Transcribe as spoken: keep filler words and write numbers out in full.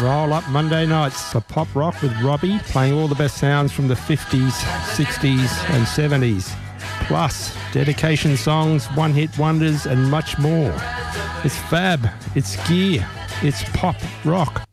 Roll up Monday nights for Pop Rock with Robbie, playing all the best sounds from the fifties, sixties and seventies. Plus, dedication songs, one-hit wonders and much more. It's fab, it's gear, it's pop rock.